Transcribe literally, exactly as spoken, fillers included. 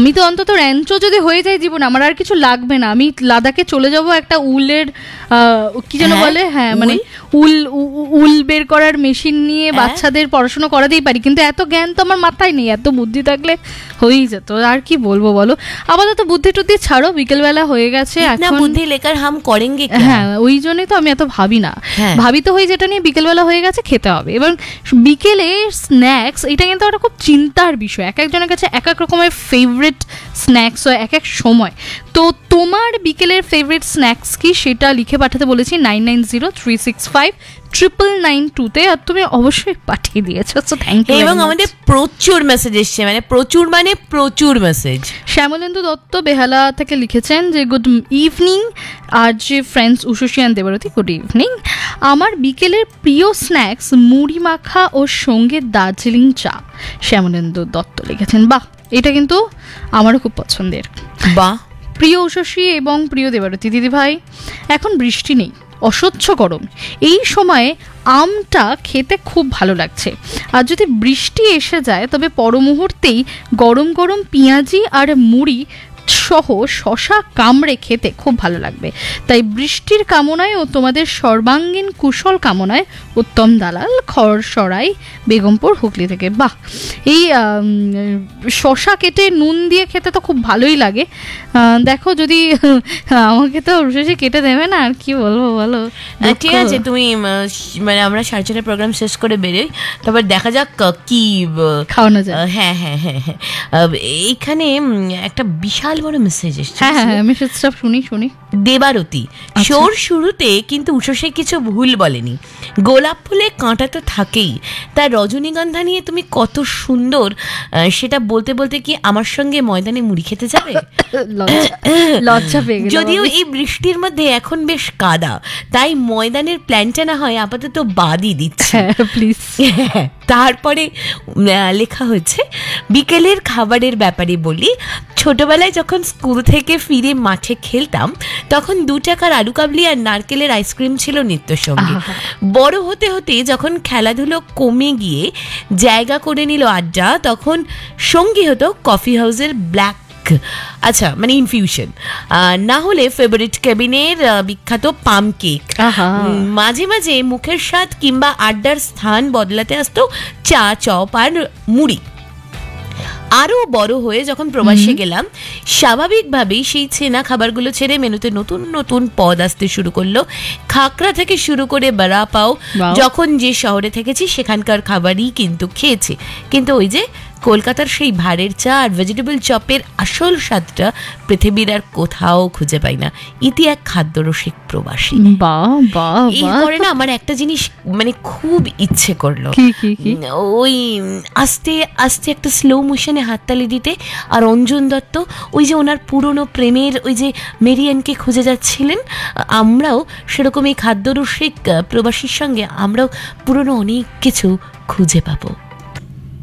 আমি তো অন্তত র্যাঞ্চো যদি হয়ে যায় জীবন, আমার আর কিছু লাগবে না। আমি লাদাখে চলে যাব একটা উলের কি যেন বলে, হ্যাঁ মানে উল উল বের করার মেশিন নিয়ে বাচ্চাদের পড়াশোনা করাতেই পারি, কিন্তু এত জ্ঞান তো আমার মাথায় নেই। এত বুদ্ধি থাকলে হয়েই যেত। আর কি বলবো বলো, আপাতত বুদ্ধি টুদ্ধি ছাড়ো, বিকেলবেলা হয়ে গেছে এখন। বুদ্ধি লেকার হাম করেঙ্গে, হ্যাঁ ওই জন্যই তো আমি এত ভাবি না, ভাবি তো হই যেটা নিয়ে বিকেলবেলা হয়ে গেছে খেতে হবে। এবার বিকেলে স্ন্যাক্স, এটা কিন্তু একটা খুব চিন্তার বিষয়। এক একজনের কাছে এক এক রকমের ফেভারিট স্ন্যাক্স হয় এক এক সময়। তো তোমার বিকেলের ফেভারিট স্ন্যাক্স কি সেটা লিখে পাঠাতে বলেছি nine nine zero three six five triple nine টুতে, আর তুমি অবশ্যই পাঠিয়ে দিয়েছো, সো থ্যাংক ইউ। এবং আমাদের প্রচুর মেসেজ এসছে, মানে প্রচুর মানে প্রচুর মেসেজ। শ্যামলেন্দু দত্ত বেহালা থেকে লিখেছেন যে গুড ইভিনিং আর যে friends Ushasi and Debarati, good evening. আমার বিকেলের প্রিয় স্ন্যাক্স মুড়ি মাখা ও সঙ্গে দার্জিলিং চা। শ্যামলেন্দু দত্ত লিখেছেন, বাহ এটা কিন্তু আমারও খুব পছন্দের। বাহ। প্রিয় উষসী এবং প্রিয় দেবরতী দিদিভাই, এখন বৃষ্টি নেই, অসহ্য গরম, এই সময়ে আমটা খেতে খুব ভালো লাগছে। আর যদি বৃষ্টি এসে যায় তবে পর মুহূর্তেই গরম গরম পেঁয়াজি আর মুড়ি সহ শশা কামড়ে খেতে খুব ভালো লাগবে। তাই বৃষ্টির কামনায় ও তোমাদের সর্বাঙ্গীন কুশল কামনায় উত্তম দালাল, খড়সরাই, বেগমপুর, হুগলি থেকে। বাহ, এই শশা কেটে নুন দিয়ে খেতে তো খুব ভালোই লাগে। দেখো যদি আমাকে তো রুশেশে কেটে দেবে না, আর কি বলবো বলো। ঠিক আছে, তুমি মানে আমরা সাড়ে চারটার প্রোগ্রাম শেষ করে বেরোই, তারপর দেখা যাক কি খাওয়ানো যায়। হ্যাঁ হ্যাঁ হ্যাঁ হ্যাঁ এইখানে একটা বিশাল বড় মেসেজ এসেছে। হ্যাঁ হ্যাঁ মেসেজটা শুনি শুনি। দেবারতী, শোর শুরুতে কিন্তু উষসী কিছু ভুল বলেনি। গোলাপ ফুলে কাঁটা তো থাকেই, তার রজনীগন্ধা নিয়ে তুমি কত সুন্দর সেটা বলতে বলতে কি আমার সঙ্গে ময়দানে মুড়ি খেতে যাবে? লজ্জা পেয়ে গেল। যদিও এই বৃষ্টির মধ্যে এখন বেশ কাদা, তাই ময়দানের প্ল্যানটা না হয় আপাতত বাদই দিচ্ছে প্লিজ। তারপরে লেখা হয়েছে বিকেলের খাবারের ব্যাপারে বলি। ছোটবেলায় যখন স্কুল থেকে ফিরে মাঠে খেলতাম তখন দু টাকার আলু কাবলি আর নারকেলের আইসক্রিম ছিল নিত্যসঙ্গী। বড় হতে হতে যখন খেলাধুলো কমে গিয়ে জায়গা করে নিল আড্ডা, তখন সঙ্গী হতো কফি হাউসের ব্ল্যাক, আচ্ছা মানে ইনফিউশন, না হলে ফেভারিট কেবিনের বিখ্যাত পাম কেক। মাঝে মাঝে মুখের স্বাদ কিংবা আড্ডার স্থান বদলাতে আসতো চা, চপ আর মুড়ি। আরও বড় হয়ে যখন প্রবাসে গেলাম স্বাভাবিকভাবেই সেই চেনা খাবারগুলো ছেড়ে মেনুতে নতুন নতুন পদ আসতে শুরু করলো। খাকরা থেকে শুরু করে বড়া পাও, যখন যে শহরে থেকেছি সেখানকার খাবারই কিন্তু খেয়েছি, কিন্তু ওই যে কলকাতার সেই ভাড়ের চা আর ভেজিটেবল চপের আসল স্বাদটা পৃথিবীর আর কোথাও খুঁজে পাই না। ইতি এক খাদ্যরসিক প্রবাসী। এরপরে না আমার একটা জিনিস মানে খুব ইচ্ছে করলো, ওই আস্তে আস্তে একটা স্লো মোশনে হাততালি দিতে। আর অঞ্জন দত্ত ওই যে ওনার পুরনো প্রেমের ওই যে মেরিয়ানকে খুঁজে যাচ্ছিলেন, আমরাও সেরকম এই খাদ্যরসিক প্রবাসীর সঙ্গে আমরাও পুরনো অনেক কিছু খুঁজে পাবো।